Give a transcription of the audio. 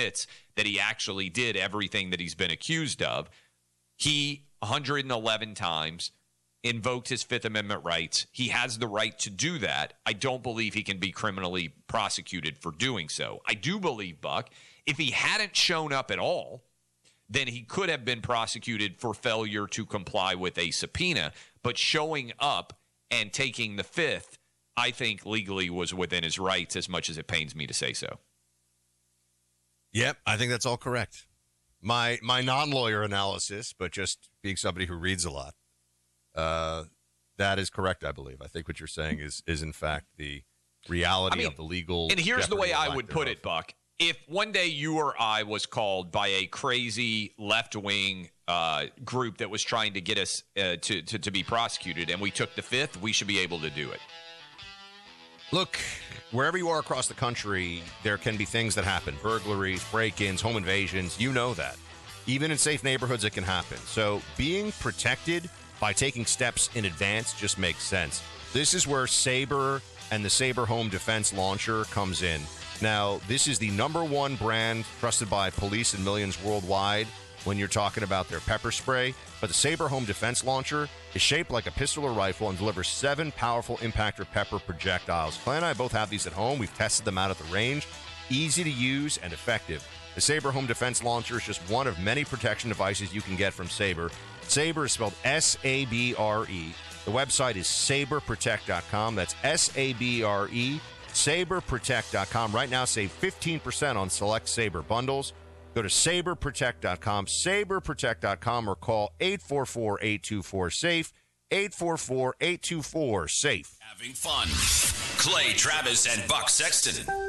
admits that he actually did everything that he's been accused of. He 111 times invoked his Fifth Amendment rights. He has the right to do that. I don't believe he can be criminally prosecuted for doing so. I do believe, Buck, if he hadn't shown up at all, then he could have been prosecuted for failure to comply with a subpoena. But showing up and taking the Fifth, I think legally was within his rights, as much as it pains me to say so. Yep, I think that's all correct. My non-lawyer analysis, but just being somebody who reads a lot, that is correct, I believe. I think what you're saying is in fact the reality of the legal. And here's the way I would put it, Buck. If one day you or I was called by a crazy left-wing group that was trying to get us to be prosecuted, and we took the Fifth, we should be able to do it. Look, wherever you are across the country, there can be things that happen. Burglaries, break-ins, home invasions. You know that. Even in safe neighborhoods, it can happen. So being protected by taking steps in advance just makes sense. This is where Sabre and the Sabre Home Defense Launcher comes in. Now, this is the #1 brand trusted by police and millions worldwide when you're talking about their pepper spray. But the Sabre Home Defense Launcher is shaped like a pistol or rifle and delivers 7 powerful impactor pepper projectiles. Clay and I both have these at home. We've tested them out at the range. Easy to use and effective. The Sabre Home Defense Launcher is just one of many protection devices you can get from Sabre. Sabre is spelled S-A-B-R-E. The website is saberprotect.com. That's S-A-B-R-E, saberprotect.com. Right now, save 15% on select Sabre bundles. Go to saberprotect.com, saberprotect.com, or call 844-824-SAFE, 844-824-SAFE. Having fun. Clay Travis and Buck Sexton.